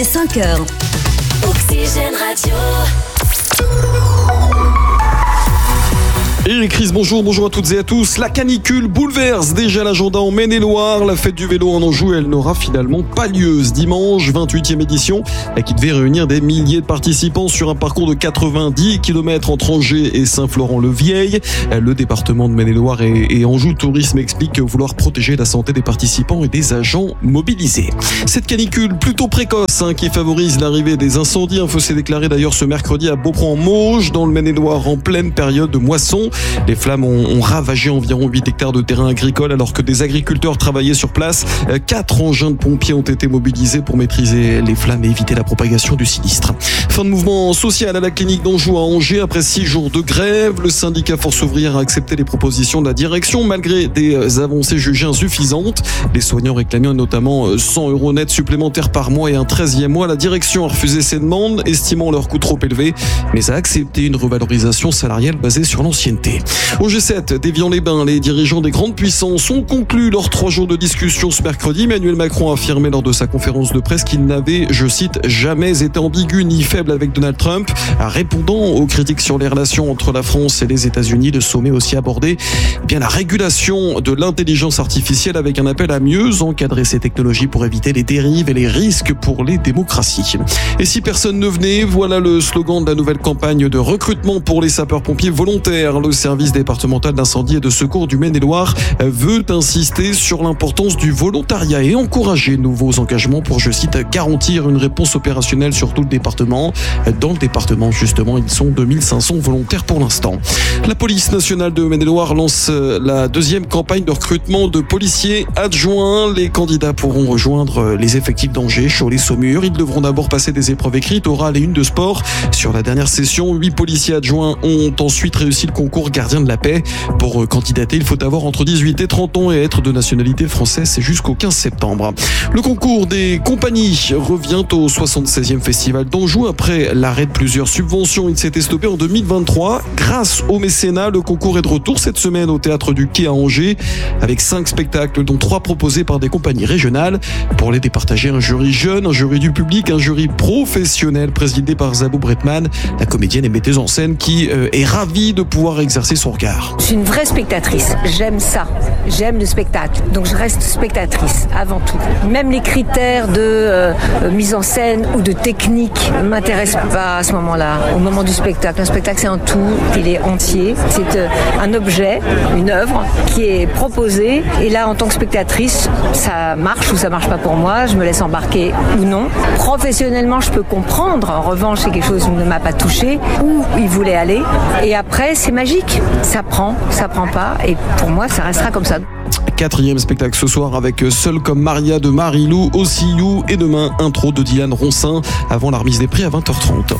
est 5h. Oxygène Radio. Et Chris, bonjour à toutes et à tous. La canicule bouleverse déjà l'agenda en Maine-et-Loire. La fête du vélo en Anjou, elle n'aura finalement pas lieu ce dimanche, 28e édition, qui devait réunir des milliers de participants sur un parcours de 90 km entre Angers et Saint-Florent-le-Vieil. Le département de Maine-et-Loire et Anjou Tourisme explique vouloir protéger la santé des participants et des agents mobilisés. Cette canicule plutôt précoce qui favorise l'arrivée des incendies. Un feu s'est déclaré d'ailleurs ce mercredi à Beauprand-en-Mauges, dans le Maine-et-Loire, en pleine période de moisson. Les flammes ont ravagé environ 8 hectares de terrain agricole alors que des agriculteurs travaillaient sur place. 4 engins de pompiers ont été mobilisés pour maîtriser les flammes et éviter la propagation du sinistre. Fin de mouvement social à la clinique d'Anjou à Angers. Après 6 jours de grève, le syndicat Force ouvrière a accepté les propositions de la direction malgré des avancées jugées insuffisantes. Les soignants réclamaient notamment 100 € net supplémentaires par mois et un 13e mois. La direction a refusé ces demandes, estimant leur coût trop élevé, mais a accepté une revalorisation salariale basée sur l'ancienneté. Au G7 d'Évian-les-Bains, les dirigeants des grandes puissances ont conclu leurs 3 jours de discussion ce mercredi. Emmanuel Macron a affirmé lors de sa conférence de presse qu'il n'avait, je cite, jamais été ambigu ni faible avec Donald Trump. Répondant aux critiques sur les relations entre la France et les États-Unis, le sommet aussi abordé la régulation de l'intelligence artificielle avec un appel à mieux encadrer ces technologies pour éviter les dérives et les risques pour les démocraties. Et si personne ne venait, voilà le slogan de la nouvelle campagne de recrutement pour les sapeurs-pompiers volontaires. Le service départemental d'incendie et de secours du Maine-et-Loire veut insister sur l'importance du volontariat et encourager de nouveaux engagements pour, je cite, garantir une réponse opérationnelle sur tout le département. Dans le département, justement, ils sont 2500 volontaires pour l'instant. La police nationale de Maine-et-Loire lance la 2e campagne de recrutement de policiers adjoints. Les candidats pourront rejoindre les effectifs d'Angers, Cholet, Saumur. Ils devront d'abord passer des épreuves écrites, orales et une de sport. Sur la dernière session, 8 policiers adjoints ont ensuite réussi le concours gardien de la paix. Pour candidater, il faut avoir entre 18 et 30 ans et être de nationalité française. C'est jusqu'au 15 septembre. Le concours des compagnies revient au 76e festival d'Anjou. Après l'arrêt de plusieurs subventions, il s'était stoppé en 2023. Grâce au mécénat, le concours est de retour cette semaine au Théâtre du Quai à Angers avec 5 spectacles, dont 3 proposés par des compagnies régionales. Pour les départager, un jury jeune, un jury du public, un jury professionnel présidé par Zabou Bretman, la comédienne et metteuse en scène qui est ravie de pouvoir exercer son regard. Je suis une vraie spectatrice. J'aime ça. J'aime le spectacle. Donc je reste spectatrice avant tout. Même les critères de mise en scène ou de technique ne m'intéressent pas à ce moment-là. Au moment du spectacle. Un spectacle, c'est un tout. Il est entier. C'est un objet, une œuvre qui est proposée. Et là, en tant que spectatrice, ça marche ou ça marche pas pour moi. Je me laisse embarquer ou non. Professionnellement, je peux comprendre. En revanche, c'est quelque chose qui ne m'a pas touchée. Où il voulait aller. Et après, c'est magique. Ça prend pas. Et pour moi, ça restera comme ça. 4e spectacle ce soir avec Seul comme Maria de Marie-Lou, Ossiyou et demain intro de Dylan Roncin avant la remise des prix à 20h30.